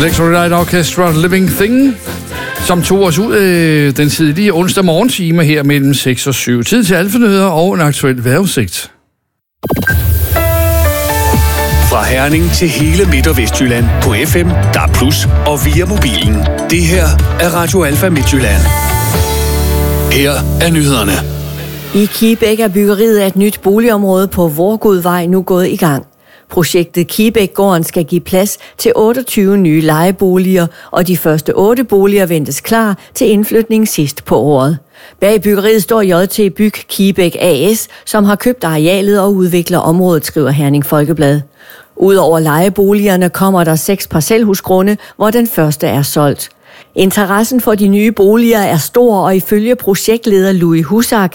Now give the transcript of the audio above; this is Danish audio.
Electric Light Orchestra, Living Thing, som tog os ud af den tidlige onsdag morgentime her mellem 6 og 7. Tid til alfanyheder og en aktuel vejrudsigt. Fra Herning til hele Midt- og Vestjylland på FM, DAB+, og via mobilen. Det her er Radio Alfa Midtjylland. Her er nyhederne. I Kibæk er byggeriet af et nyt boligområde på Vorgudvej nu gået i gang. Projektet Kibækgården skal give plads til 28 nye lejeboliger, og de første 8 boliger ventes klar til indflytning sidst på året. Bag byggeriet står JT Byg Kibæk AS, som har købt arealet og udvikler området, skriver Herning Folkeblad. Udover lejeboligerne kommer der 6 parcelhusgrunde, hvor den første er solgt. Interessen for de nye boliger er stor, og ifølge projektleder Louis Husak